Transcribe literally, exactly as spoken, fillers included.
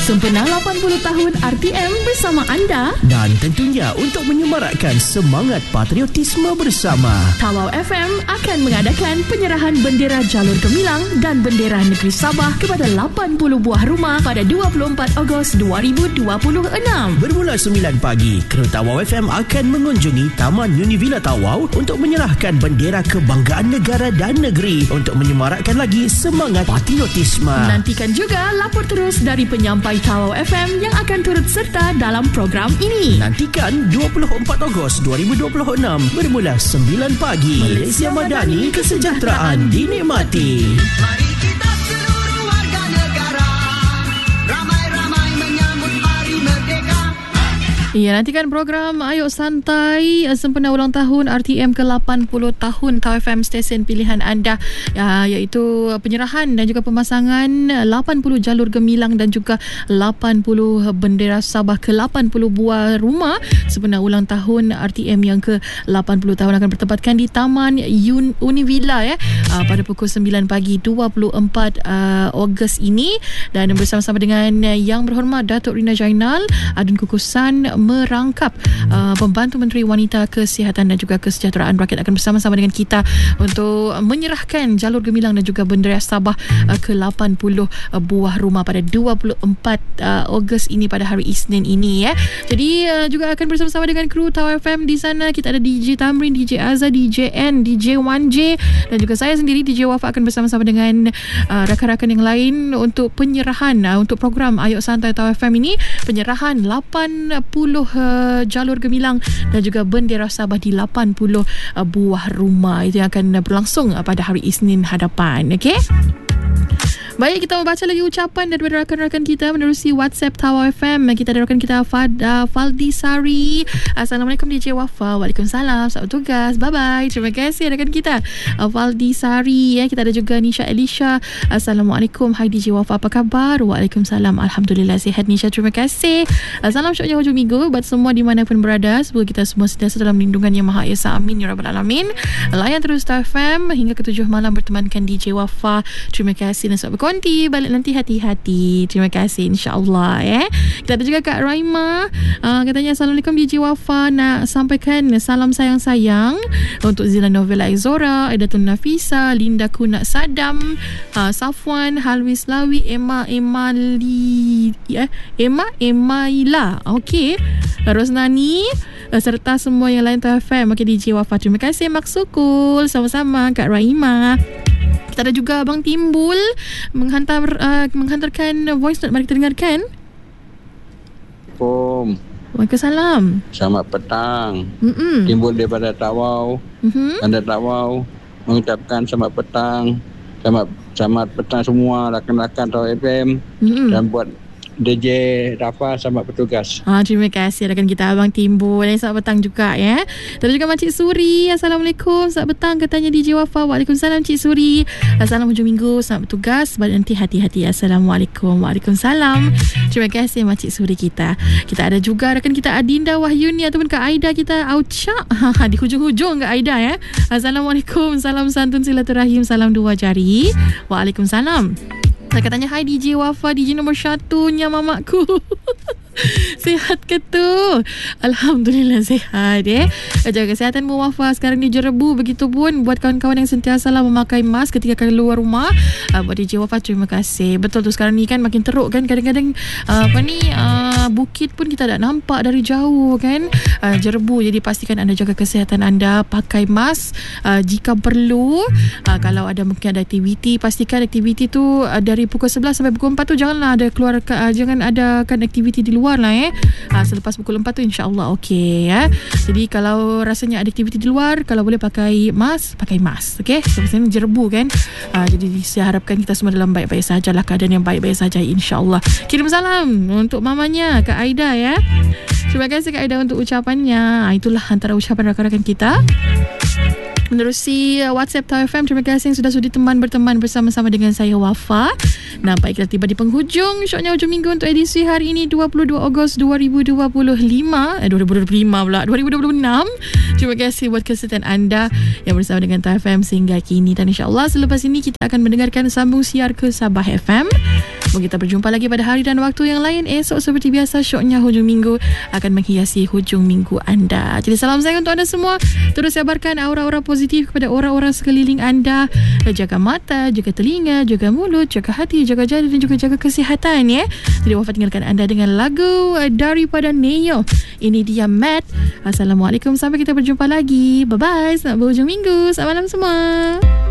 Sempena lapan puluh tahun R T M bersama anda. Dan tentunya untuk menyemarakkan semangat patriotisme bersama, Tawau F M akan mengadakan penyerahan bendera jalur gemilang dan bendera negeri Sabah kepada lapan puluh buah rumah pada dua puluh empat Ogos dua ribu dua puluh enam. Bermula sembilan pagi, kru Tawau F M akan mengunjungi Taman Univilla Tawau untuk menyerahkan bendera kebanggaan negara dan negeri untuk menyemarakkan lagi semangat patriotisme. Nantikan juga lapor terus dari penyampai Tawau F M yang akan turut serta dalam program ini. Nantikan dua puluh empat Ogos dua ribu dua puluh enam bermula sembilan pagi. Malaysia Madani, kesejahteraan dinikmati. Mari kita seluruh warga negara ramai-ramai menyambut Hari Merdeka. Ya, nantikan program Ayo Santai sempena ulang tahun R T M ke lapan puluh tahun Tawau F M, stesen pilihan anda, ya, iaitu penyerahan dan juga pemasangan lapan puluh jalur gemilang dan juga lapan puluh bendera Sabah ke lapan puluh buah rumah sempena ulang tahun R T M yang ke lapan puluh tahun akan bertempatkan di Taman Un- Univilla ya, uh, pada pukul sembilan pagi dua puluh empat uh, Ogos ini, dan bersama-sama dengan Yang Berhormat Datuk Rina Jainal Adun Kukusan merangkap uh, pembantu Menteri Wanita, Kesihatan dan juga Kesejahteraan Rakyat akan bersama-sama dengan kita untuk menyerahkan jalur gemilang dan juga bendera Sabah uh, ke lapan puluh uh, buah rumah pada dua puluh empat uh, Ogos ini, pada hari Isnin ini ya. Jadi uh, juga akan bersama-sama dengan kru Tawau F M di sana. Kita ada D J Tamrin, D J Azhar, D J N, D J wan J dan juga saya sendiri D J Wafa akan bersama-sama dengan uh, rakan-rakan yang lain untuk penyerahan uh, untuk program Ayo Santai Tawau F M ini, penyerahan lapan puluh uh, jalur gemilang dan juga bendera Sabah di lapan puluh uh, buah rumah. Itu yang akan berlangsung uh, pada hari Isnin hadapan. Okey. Baik, kita membaca lagi ucapan daripada rakan-rakan kita menerusi WhatsApp Tawau F M. Kita ada rakan kita Fada Faldi Sari. Assalamualaikum D J Wafa. Waalaikumsalam. Selamat tugas. Bye-bye. Terima kasih rakan kita Faldi Sari ya. Kita ada juga Nisha Elisha. Assalamualaikum. Hai D J Wafa, apa khabar? Waalaikumsalam. Alhamdulillah sihat Nisha. Terima kasih. Salam syoknya hujung minggu buat semua di mana pun berada. Semoga kita semua sentiasa dalam lindungan Yang Maha Esa. Amin ya rabbal alamin. Layan terus Tawau F M hingga ke tujuh malam bertemankan D J Wafa. Terima kasih dan selamat konti balik nanti hati-hati. Terima kasih insya-Allah ya. Kita ada juga Kak Raima, uh, katanya Assalamualaikum D J Wafa, nak sampaikan salam sayang-sayang untuk Zila Novella Exora, Edatun Nafisa, Linda Kunak Sadam, uh, Safwan, Halwis Lawi, Emma Emali ya, Emma Emaila. Okey. Rosnani uh, serta semua yang lain Tawau F M. Okey D J Wafa. Terima kasih Maksukul. Sama-sama Kak Raima. Kita ada juga Abang Timbul menghantar uh, menghantarkan voice note. Mari kita dengarkan. Assalamualaikum. Waalaikumsalam. Selamat petang. Mm-mm. Timbul daripada Tawau. Mm-hmm. Anda Tawau mengucapkan selamat petang. Selamat selamat petang semua rakan-rakan Tawau F M. Mm-mm. Dan buat D J Rafa, selamat bertugas. Ah, terima kasih rakan kita Abang Timbul. Selamat petang juga ya. Dan juga Makcik Suri. Assalamualaikum. Selamat petang katanya D J Wafa. Waalaikumsalam Cik Suri. Assalamualaikum hujung minggu. Selamat bertugas. Balik nanti hati-hati. Assalamualaikum. Waalaikumsalam. Terima kasih Makcik Suri kita. Kita ada juga rakan kita Adinda Wahyuni ataupun Kak Aida kita Aucak. Di hujung-hujung Kak Aida ya. Assalamualaikum. Salam santun silaturahim. Salam dua jari. Waalaikumsalam. Saya katanya hai D J Wafa, D J nombor satunya mamaku. Sihat ke tu? Alhamdulillah sihat eh. Jaga kesihatanmu Wafa. Sekarang ni jerebu, begitu pun buat kawan-kawan yang sentiasa lah memakai mask ketika keluar rumah. uh, Buat D J Wafa terima kasih. Betul tu, sekarang ni kan makin teruk kan. Kadang-kadang uh, apa ni uh, bukit pun kita tak nampak dari jauh kan. uh, Jerebu, jadi pastikan anda jaga kesihatan anda. Pakai mask uh, jika perlu. uh, Kalau ada mungkin ada aktiviti, pastikan aktiviti tu uh, dari pukul sebelas sampai pukul empat tu janganlah ada keluar, uh, jangan adakan aktiviti di luar lah eh. Ha, selepas pukul empat tu insya-Allah okey ya. Jadi kalau rasanya ada aktiviti di luar, kalau boleh pakai mask, pakai mask. Okey. Sebab jerebu kan. Ha, jadi saya harapkan kita semua dalam baik-baik sajalah, keadaan yang baik-baik saja insya-Allah. Kirim salam untuk mamanya Kak Aida ya. Terima kasih Kak Aida untuk ucapannya. Ha, itulah antara ucapan rakan-rakan kita menerusi WhatsApp Tawau F M. Terima kasih yang sudah sudi teman berteman bersama-sama dengan saya Wafa. Nampak kita tiba di penghujung syoknya hujung minggu untuk edisi hari ini dua puluh dua Ogos dua ribu dua puluh lima eh dua ribu dua puluh lima pula dua ribu dua puluh enam. Terima kasih buat kesetiaan anda yang bersama dengan Tawau F M sehingga kini, dan insya-Allah selepas ini kita akan mendengarkan sambung siar ke Sabah F M. Mungkin kita berjumpa lagi pada hari dan waktu yang lain. Esok seperti biasa, syoknya hujung minggu akan menghiasi hujung minggu anda. Jadi salam sayang untuk anda semua. Terus sebarkan aura-aura positif kepada orang-orang sekeliling anda. Jaga mata, jaga telinga, jaga mulut, jaga hati, jaga jari dan juga jaga kesihatan ya. Jadi Wafat tinggalkan anda dengan lagu daripada Neo. Ini dia Matt. Assalamualaikum, sampai kita berjumpa lagi. Bye bye. Selamat berhujung minggu. Selamat malam semua.